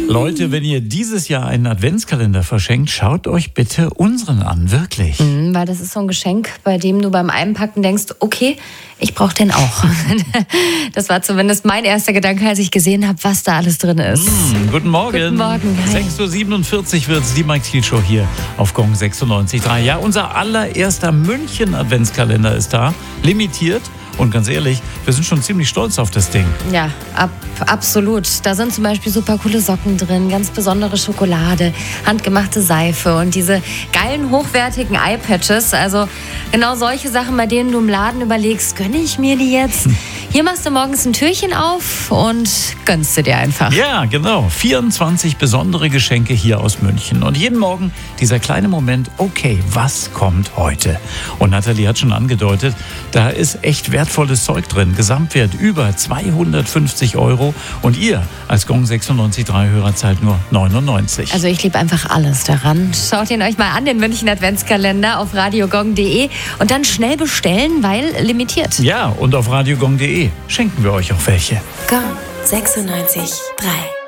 Leute, wenn ihr dieses Jahr einen Adventskalender verschenkt, schaut euch bitte unseren an, wirklich. Weil das ist so ein Geschenk, bei dem du beim Einpacken denkst, okay, ich brauche den auch. Das war zumindest mein erster Gedanke, als ich gesehen habe, was da alles drin ist. Guten Morgen. Guten Morgen. 6.47 Uhr wird es, die Mike Thiel Show hier auf Gong 96.3. Ja, unser allererster München-Adventskalender ist da, limitiert. Und ganz ehrlich, wir sind schon ziemlich stolz auf das Ding. Ja, absolut. Da sind zum Beispiel super coole Socken drin, ganz besondere Schokolade, handgemachte Seife und diese geilen, hochwertigen Eyepatches. Also genau solche Sachen, bei denen du im Laden überlegst, gönne ich mir die jetzt? Hier machst du morgens ein Türchen auf und gönnst du dir einfach. Ja, genau. 24 besondere Geschenke hier aus München. Und jeden Morgen dieser kleine Moment, okay, was kommt heute? Und Nathalie hat schon angedeutet, da ist echt wertvolles Zeug drin. Gesamtwert über 250 €. Und ihr als Gong 96.3-Hörer zahlt nur 99. Also ich liebe einfach alles daran. Schaut ihn euch mal an, den München Adventskalender auf radiogong.de und dann schnell bestellen, weil limitiert. Ja, und auf radiogong.de schenken wir euch auch welche. Gong 96.3